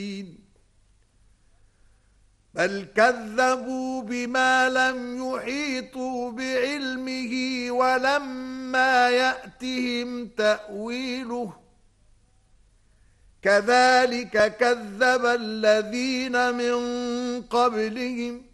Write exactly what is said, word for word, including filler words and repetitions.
بل كذبوا بما لم يحيطوا بعلمه ولما يأتهم تأويله كذلك كذب الذين من قبلهم